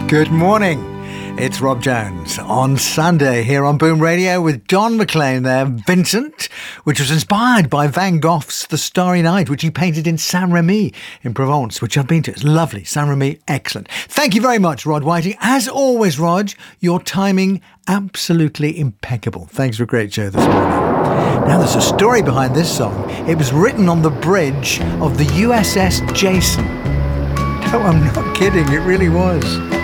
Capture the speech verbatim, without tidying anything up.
Good morning. It's Rob Jones on Sunday here on Boom Radio with Don McLean there, Vincent, which was inspired by Van Gogh's The Starry Night, which he painted in Saint-Rémy in Provence, which I've been to. It's lovely. Saint-Rémy, excellent. Thank you very much, Rod Whiting. As always, Rod, your timing absolutely impeccable. Thanks for a great show this morning. Now, there's a story behind this song. It was written on the bridge of the U S S Jason. No, I'm not kidding. It really was.